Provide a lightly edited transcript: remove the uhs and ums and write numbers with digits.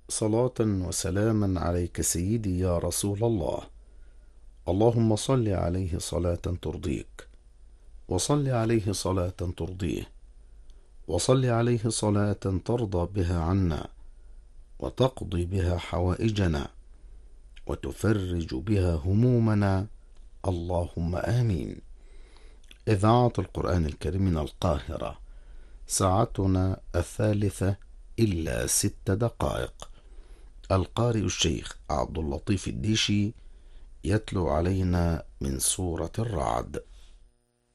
صلاة وسلاما عليك سيدي يا رسول الله. اللهم صل عليه صلاة ترضيك، وصل عليه صلاة ترضيه، وصل عليه صلاة ترضى بها عنا، وتقضي بها حوائجنا، وتفرج بها همومنا. اللهم آمين. إذاعة القرآن الكريم من القاهرة، ساعتنا 3:06. القارئ الشيخ عبد اللطيف الديشي يتلو علينا من سورة الرعد.